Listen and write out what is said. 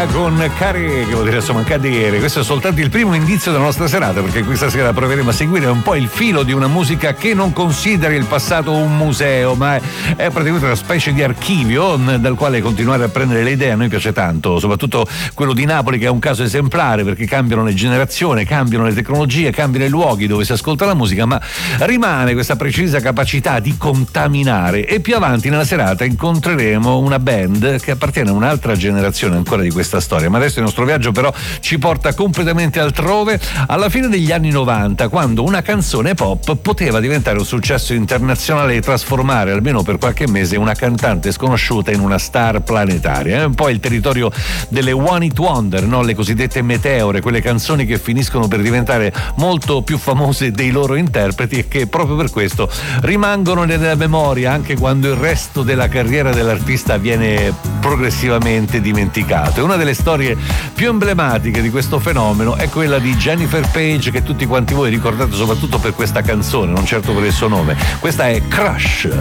Sia con Carré, che vuol dire insomma cadere. Questo è soltanto il primo indizio della nostra serata, perché questa sera proveremo a seguire un po' il filo di una musica che non considera il passato un museo, ma è praticamente una specie di archivio dal quale continuare a prendere le idee. A noi piace tanto, soprattutto quello di Napoli, che è un caso esemplare, perché cambiano le generazioni, cambiano le tecnologie, cambiano i luoghi dove si ascolta la musica, ma rimane questa precisa capacità di contaminare. E più avanti nella serata incontreremo una band che appartiene a un'altra generazione ancora di questa storia, ma adesso il nostro viaggio però ci porta completamente altrove, alla fine degli anni 90, quando una canzone pop poteva diventare un successo internazionale e trasformare almeno per qualche mese una cantante sconosciuta in una star planetaria. È un po' il territorio delle One Hit Wonder, no? Le cosiddette meteore, quelle canzoni che finiscono per diventare molto più famose dei loro interpreti e che proprio per questo rimangono nella memoria anche quando il resto della carriera dell'artista viene progressivamente dimenticato. E una delle storie più emblematiche di questo fenomeno è quella di Jennifer Page, che tutti quanti voi ricordate soprattutto per questa canzone, non certo per il suo nome. Questa è Crush.